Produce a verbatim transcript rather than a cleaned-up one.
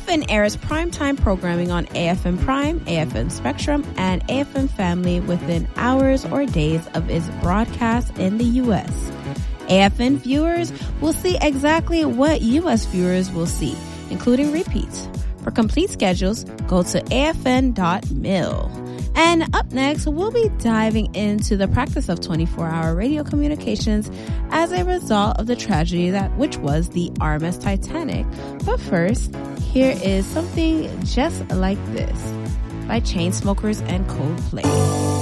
F N airs primetime programming on A F N Prime, A F N Spectrum, and A F N Family within hours or days of its broadcast in the U S. A F N viewers will see exactly what U S viewers will see, including repeats. For complete schedules, go to A F N dot mil. And up next, we'll be diving into the practice of twenty-four hour radio communications as a result of the tragedy that which was the R M S Titanic. But first, here is something just like this by Chainsmokers and Coldplay.